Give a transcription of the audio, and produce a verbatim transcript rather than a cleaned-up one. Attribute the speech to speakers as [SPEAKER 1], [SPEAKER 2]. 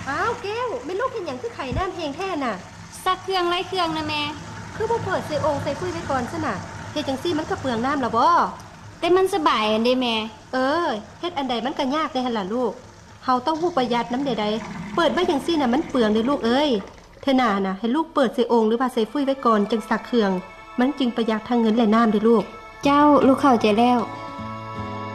[SPEAKER 1] อ้าวแก้วไม่ลูกเห็นอย่างคือไข่น้ำแห้งแท้น่ะ
[SPEAKER 2] ซักเครื่องไรเครื่องนะแม่
[SPEAKER 1] คือบ่เปิดใส่องค์ใส่ฟุ้ยไว้ก่อนซะน่ะเฮ็ดจังซี่มันก็เปลืองน้ำล่ะบ่
[SPEAKER 2] แต่มันสบายอันเด้แม่
[SPEAKER 1] เออเฮ็ดอันใดมันก็ยากได้หั่นล่ะลูกเฮาต้องฮู้ประหยัดน้ำใดๆเปิดไว้จังซี่น่ะมันเปลืองเด้อลูกเอ้ยเธอหน้าน่ะให้ลูกเปิดใส่องค์หรือว่าใส่ฟุ้ยไว้ก่อนจังซักเครื่องมันจึงประหยัดทั้งเงินและน้ำเด้อลูก
[SPEAKER 2] เจ้าลูกเข้าใจแล้ว